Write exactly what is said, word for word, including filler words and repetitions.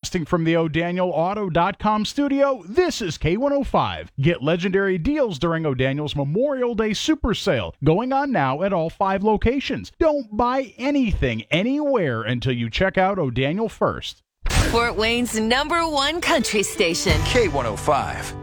Broadcasting from the O'Daniel Auto dot com studio, this is K one oh five. Get legendary deals during O'Daniel's Memorial Day Super Sale, going on now at all five locations. Don't buy anything anywhere until you check out O'Daniel first. Fort Wayne's number one country station. K one oh five.